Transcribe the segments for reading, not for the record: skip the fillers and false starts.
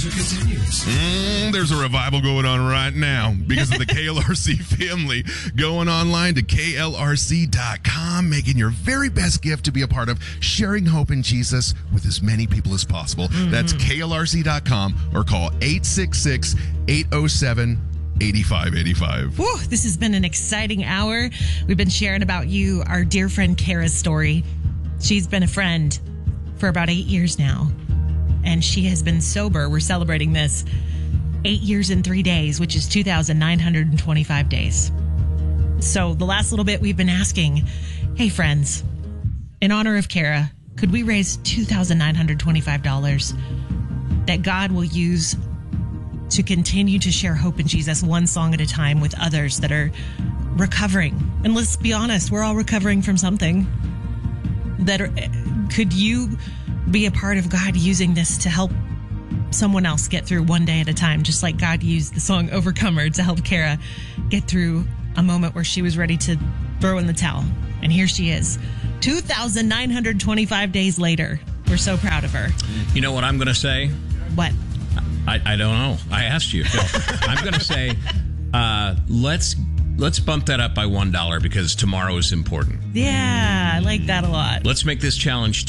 music continues. There's a revival going on right now because of the KLRC family. Going online to KLRC.com, making your very best gift to be a part of sharing hope in Jesus with as many people as possible. That's KLRC.com or call 866-807-8585. Whew, this has been an exciting hour. We've been sharing about you, our dear friend Kara's story. She's been a friend for about 8 years now, and she has been sober. We're celebrating this 8 years and 3 days, which is 2,925 days. So the last little bit we've been asking, hey friends, in honor of Kara, could we raise $2,925 that God will use to continue to share hope in Jesus one song at a time with others that are recovering? And let's be honest, we're all recovering from something. Could you be a part of God using this to help someone else get through one day at a time, just like God used the song Overcomer to help Kara get through a moment where she was ready to throw in the towel. And here she is, 2,925 days later. We're so proud of her. You know what I'm going to say? What? I don't know. I asked you. No, I'm going to say, let's bump that up by $1 because tomorrow is important. Yeah, I like that a lot. Let's make this challenge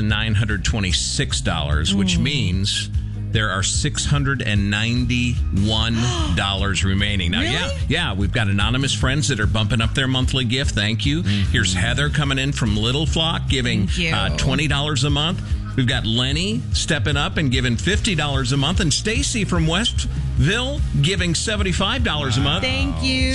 $2,926, which means there are $691 remaining. Now, Really? yeah, we've got anonymous friends that are bumping up their monthly gift. Thank you. Here's Heather coming in from Little Flock, giving $20 a month. We've got Lenny stepping up and giving $50 a month, and Stacy from Westville giving $75 a month. Thank you.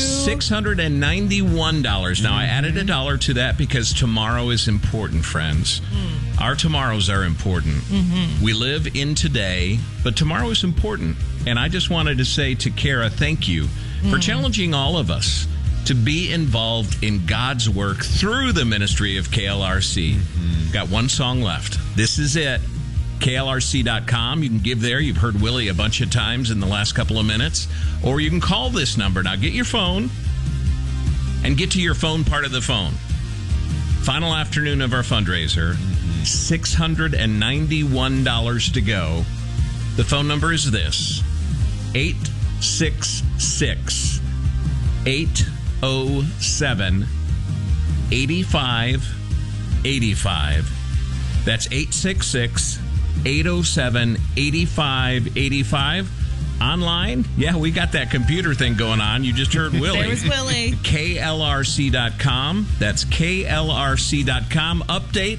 $691. Now, I added $1 to that because tomorrow is important, friends. Our tomorrows are important. We live in today, but tomorrow is important. And I just wanted to say to Kara, thank you for challenging all of us to be involved in God's work through the ministry of KLRC. Got one song left. This is it. KLRC.com. You can give there. You've heard Willie a bunch of times in the last couple of minutes. Or you can call this number. Now get your phone and get to your phone part of the phone. Final afternoon of our fundraiser. $691 to go. The phone number is this. 866-807-8585. That's 866-807-8585. Online, yeah, we got that computer thing going on. You just heard Willie. There was Willie. KLRC.com. That's KLRC.com. Update,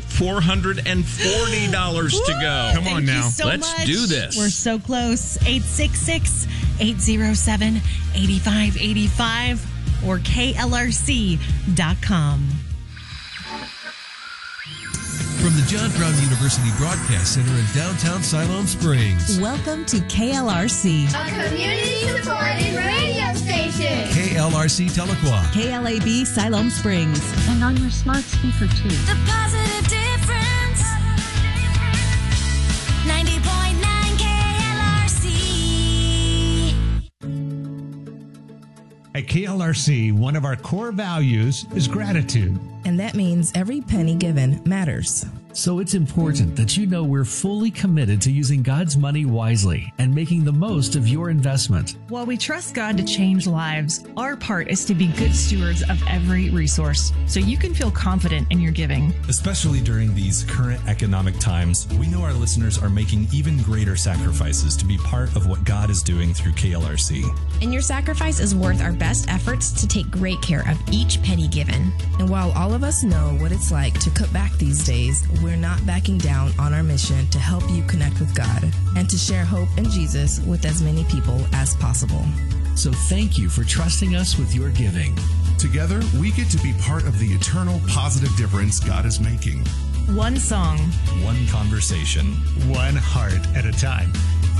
$440 to go. Come on now. Let's do this. We're so close. 866-807-8585 or KLRC.com. From the John Brown University Broadcast Center in downtown Siloam Springs. Welcome to KLRC. A community-supported radio station. KLRC Tahlequah. KLAB Siloam Springs. And on your smart speaker, too. The positive difference. 90.9 KLRC. At KLRC, one of our core values is gratitude. And that means every penny given matters. So it's important that you know we're fully committed to using God's money wisely and making the most of your investment. While we trust God to change lives, our part is to be good stewards of every resource, so you can feel confident in your giving. Especially during these current economic times, we know our listeners are making even greater sacrifices to be part of what God is doing through KLRC. And your sacrifice is worth our best efforts to take great care of each penny given. And while all of us know what it's like to cut back these days, we're not backing down on our mission to help you connect with God and to share hope in Jesus with as many people as possible. So thank you for trusting us with your giving. Together, we get to be part of the eternal positive difference God is making. One song. One conversation. One heart at a time.